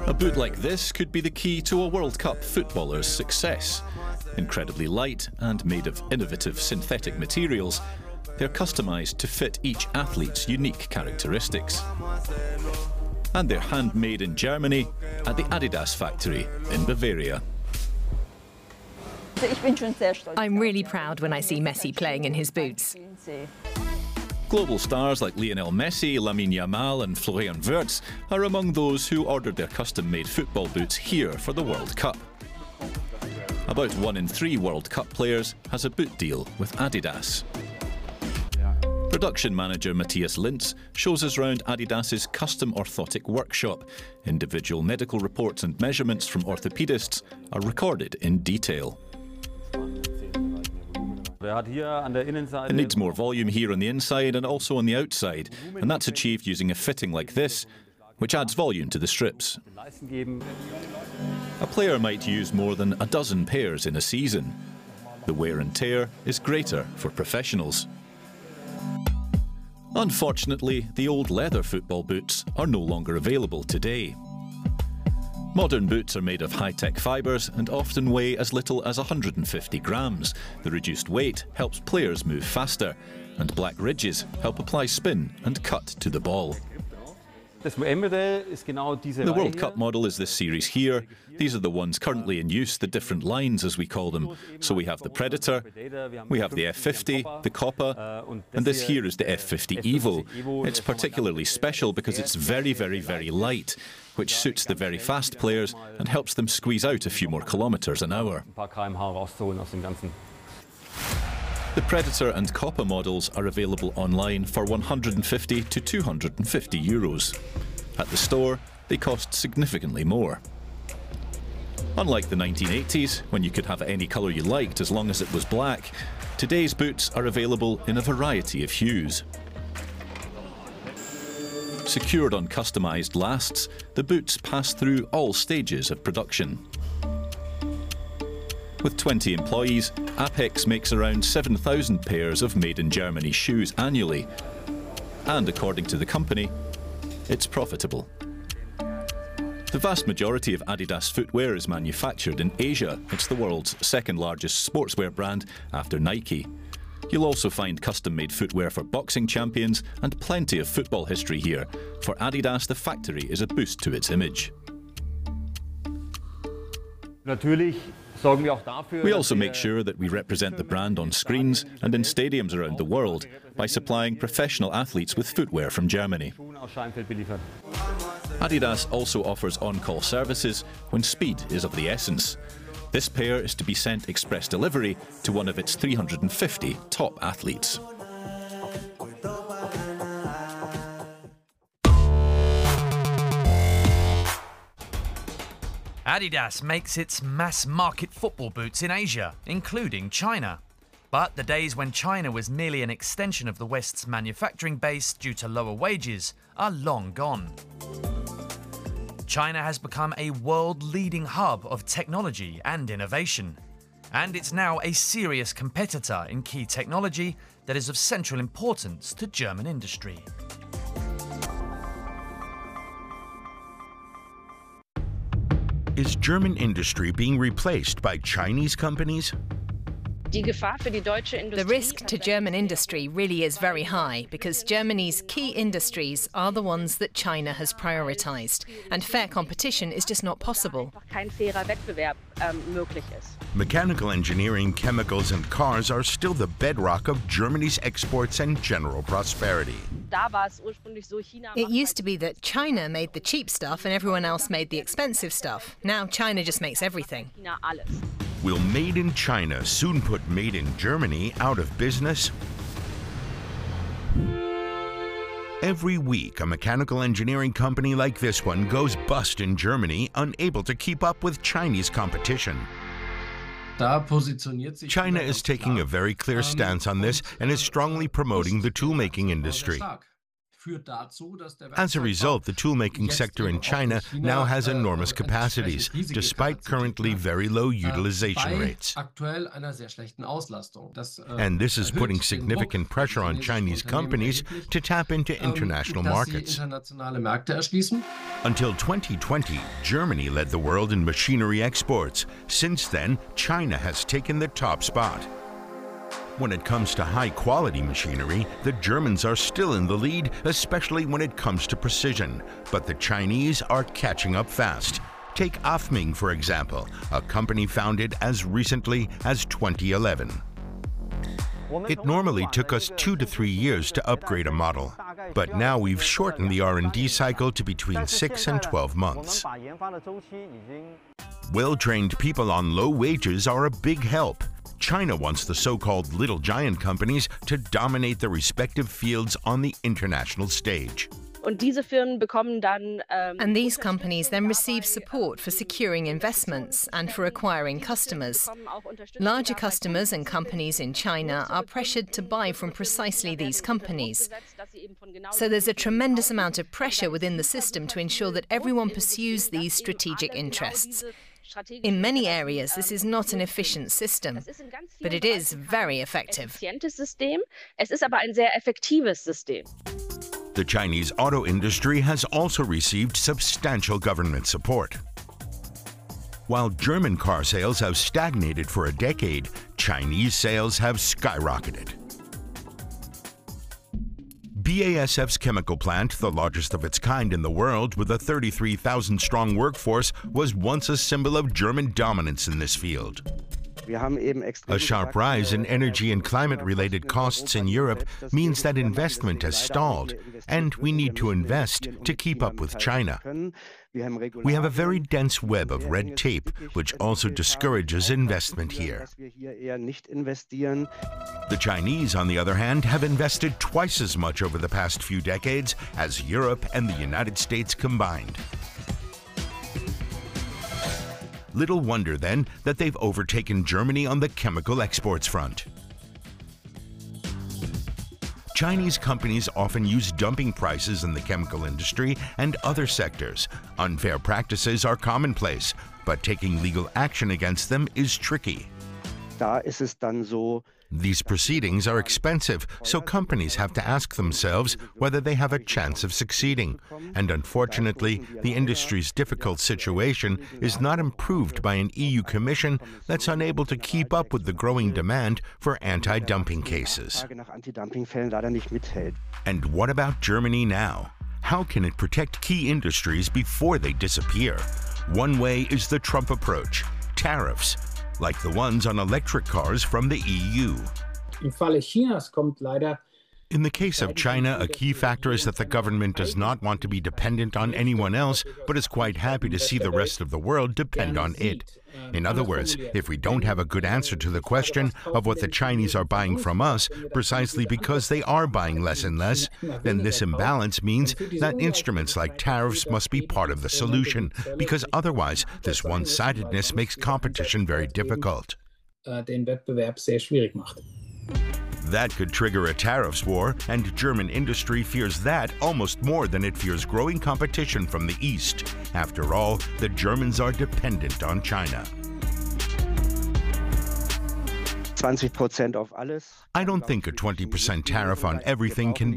A boot like this could be the key to a World Cup footballer's success. Incredibly light and made of innovative synthetic materials, they're customised to fit each athlete's unique characteristics. And they're handmade in Germany at the Adidas factory in Bavaria. I'm really proud when I see Messi playing in his boots. Global stars like Lionel Messi, Lamine Yamal and Florian Wirtz are among those who ordered their custom-made football boots here for the World Cup. About 1 in 3 World Cup players has a boot deal with Adidas. Production manager Matthias Lintz shows us round Adidas's custom orthotic workshop. Individual medical reports and measurements from orthopaedists are recorded in detail. It needs more volume here on the inside and also on the outside, and that's achieved using a fitting like this, which adds volume to the strips. A player might use more than a dozen pairs in a season. The wear and tear is greater for professionals. Unfortunately, the old leather football boots are no longer available today. Modern boots are made of high-tech fibres and often weigh as little as 150 grams. The reduced weight helps players move faster, and black ridges help apply spin and cut to the ball. The World Cup model is this series here. These are the ones currently in use, the different lines as we call them. So we have the Predator, we have the F50, the Copa, and this here is the F50 Evo. It's particularly special because it's very, very, very light, which suits the very fast players and helps them squeeze out a few more kilometres an hour. The Predator and Copa models are available online for 150 to 250 euros. At the store, they cost significantly more. Unlike the 1980s, when you could have any colour you liked as long as it was black, today's boots are available in a variety of hues. Secured on customised lasts, the boots pass through all stages of production. With 20 employees, Apex makes around 7,000 pairs of made-in-Germany shoes annually. And according to the company, it's profitable. The vast majority of Adidas footwear is manufactured in Asia. It's the world's second largest sportswear brand after Nike. You'll also find custom-made footwear for boxing champions and plenty of football history here. For Adidas, the factory is a boost to its image. We also make sure that we represent the brand on screens and in stadiums around the world by supplying professional athletes with footwear from Germany. Adidas also offers on-call services when speed is of the essence. This pair is to be sent express delivery to one of its 350 top athletes. Adidas makes its mass-market football boots in Asia, including China. But the days when China was merely an extension of the West's manufacturing base due to lower wages are long gone. China has become a world-leading hub of technology and innovation, and it's now a serious competitor in key technology that is of central importance to German industry. Is German industry being replaced by Chinese companies? The risk to German industry really is very high because Germany's key industries are the ones that China has prioritised, and fair competition is just not possible. Mechanical engineering, chemicals and cars are still the bedrock of Germany's exports and general prosperity. It used to be that China made the cheap stuff and everyone else made the expensive stuff. Now China just makes everything. Will Made in China soon put Made in Germany out of business? Every week, a mechanical engineering company like this one goes bust in Germany, unable to keep up with Chinese competition. China is taking a very clear stance on this and is strongly promoting the toolmaking industry. As a result, the toolmaking sector in China now has enormous capacities, despite currently very low utilization rates. And this is putting significant pressure on Chinese companies to tap into international markets. Until 2020, Germany led the world in machinery exports. Since then, China has taken the top spot. When it comes to high-quality machinery, the Germans are still in the lead, especially when it comes to precision. But the Chinese are catching up fast. Take Afming, for example, a company founded as recently as 2011. It normally took us 2 to 3 years to upgrade a model, but now we've shortened the R&D cycle to between 6 and 12 months. Well-trained people on low wages are a big help. China wants the so-called little giant companies to dominate their respective fields on the international stage. And these companies then receive support for securing investments and for acquiring customers. Larger customers and companies in China are pressured to buy from precisely these companies. So there's a tremendous amount of pressure within the system to ensure that everyone pursues these strategic interests. In many areas, this is not an efficient system, but it is very effective. The Chinese auto industry has also received substantial government support. While German car sales have stagnated for a decade, Chinese sales have skyrocketed. BASF's chemical plant, the largest of its kind in the world with a 33,000-strong workforce, was once a symbol of German dominance in this field. A sharp rise in energy and climate-related costs in Europe means that investment has stalled, and we need to invest to keep up with China. We have a very dense web of red tape, which also discourages investment here. The Chinese, on the other hand, have invested twice as much over the past few decades as Europe and the United States combined. Little wonder, then, that they've overtaken Germany on the chemical exports front. Chinese companies often use dumping prices in the chemical industry and other sectors. Unfair practices are commonplace, but taking legal action against them is tricky. These proceedings are expensive, so companies have to ask themselves whether they have a chance of succeeding. And unfortunately, the industry's difficult situation is not improved by an EU Commission that's unable to keep up with the growing demand for anti-dumping cases. And what about Germany now? How can it protect key industries before they disappear? One way is the Trump approach: tariffs, like the ones on electric cars from the EU. In the case of China, a key factor is that the government does not want to be dependent on anyone else, but is quite happy to see the rest of the world depend on it. In other words, if we don't have a good answer to the question of what the Chinese are buying from us, precisely because they are buying less and less, then this imbalance means that instruments like tariffs must be part of the solution, because otherwise this one-sidedness makes competition very difficult. That could trigger a tariffs war, and German industry fears that almost more than it fears growing competition from the East. After all, the Germans are dependent on China. I don't think a 20% tariff on everything can be